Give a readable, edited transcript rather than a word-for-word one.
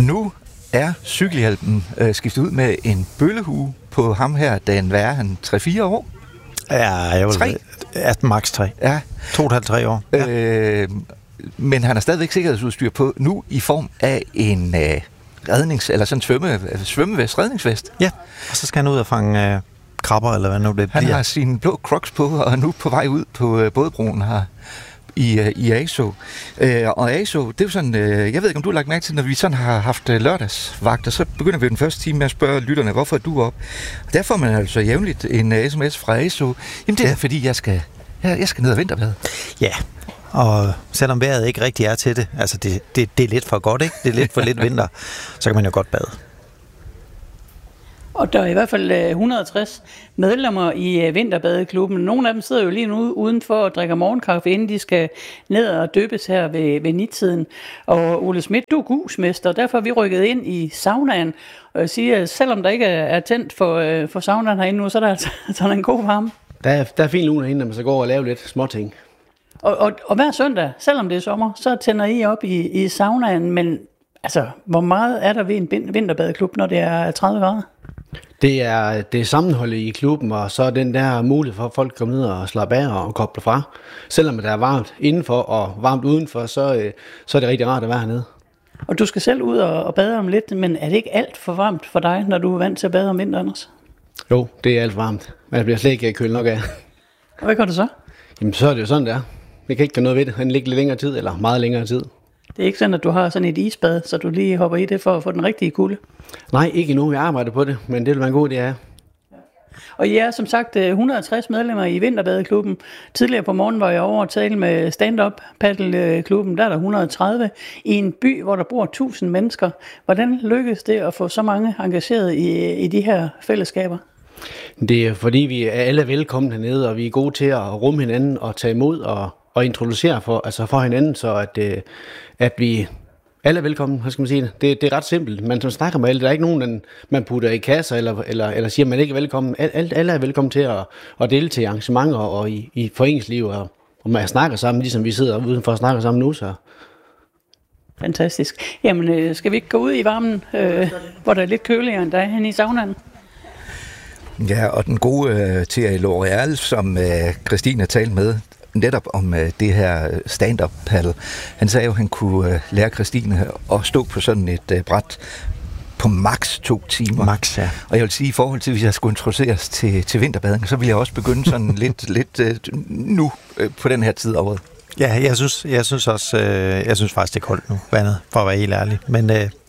Nu er cykelhjelmen skiftet ud med en bøllehue på ham her, da han han 3-4 år. Ja, jeg vil 3? Max 3. Ja. 2,5-3 år. Ja. Men han har stadigvæk sikkerhedsudstyr på nu i form af en eller sådan svømmevest, redningsvest. Ja, og så skal han ud og fange krabber, eller hvad nu det bliver. Han har sine blå Crocs på, og er nu på vej ud på bådbroen her i ASO. Og ASO, det er jo sådan, jeg ved ikke, om du har lagt mærke til, når vi sådan har haft lørdagsvagter, så begynder vi den første time med at spørge lytterne, hvorfor er du op? Og der får man altså jævnligt en sms fra ASO. Jamen det er fordi, jeg skal ned og vinterbade. Ja, og selvom vejret ikke rigtig er til det, altså det er lidt for godt, ikke? Det er lidt for lidt vinter, så kan man jo godt bade. Og der er i hvert fald 160 medlemmer i vinterbadeklubben. Nogle af dem sidder jo lige nu udenfor og drikker morgenkaffe, inden de skal ned og døbes her ved nittiden. Og Ole Schmidt, du er husmester, og derfor har vi rykket ind i saunaen. Og jeg siger, at selvom der ikke er tændt for saunaen herinde nu, så er der altså sådan en god varme. Der er fint lune herinde, når man så går og laver lidt småting. Og hver søndag, selvom det er sommer, så tænder I op i saunaen. Men altså, hvor meget er der ved en vinterbadeklub, når det er 30 grader? Det er sammenholdet i klubben, og så er den der mulighed for, at folk kommer ned og slapper af og kobler fra. Selvom der er varmt indenfor og varmt udenfor, så er det rigtig rart at være hernede. Og du skal selv ud og bade om lidt, men er det ikke alt for varmt for dig, når du er vant til at bade om vinteren også? Jo, det er alt for varmt. Men jeg bliver slet ikke kølet nok af. Og hvad gør du så? Jamen, så er det jo sådan, det er. Vi kan ikke gøre noget ved det. Han ligger lidt længere tid, eller meget længere tid. Det er ikke sådan, at du har sådan et isbad, så du lige hopper i det for at få den rigtige kulde? Nej, ikke endnu. Jeg arbejder på det, men det vil være en god idé, ja. Og I er som sagt 160 medlemmer i vinterbadeklubben. Tidligere på morgen var jeg over at tale med stand-up paddelklubben. Der er der 130 i en by, hvor der bor 1000 mennesker. Hvordan lykkedes det at få så mange engageret i de her fællesskaber? Det er fordi, vi er alle velkomne hernede, og vi er gode til at rumme hinanden og tage imod og introducere for hinanden, så at vi alle er velkommen, hvad skal man sige det? Det er ret simpelt. Man snakker med alle. Der er ikke nogen, man putter i kasser eller siger, man ikke er velkommen. Alle er velkommen til at deltage i arrangementer og i foreningsliv, og man snakker sammen, ligesom vi sidder udenfor og snakker sammen nu. Så. Fantastisk. Jamen, skal vi ikke gå ud i varmen, hvor der er lidt køligere end der er henne i saunaen? Ja, og den gode Thierry L'Oreal, som Christine talte med, netop om det her stand-up paddle. Han sagde jo, at han kunne lære Christine at stå på sådan et bræt på maks 2 timer. Max, ja. Og jeg vil sige, i forhold til, hvis jeg skulle introduceres til vinterbadning, så vil jeg også begynde sådan lidt nu på den her tid af året. Ja, jeg synes faktisk, det er koldt nu, vandet, for at være helt ærlig. Men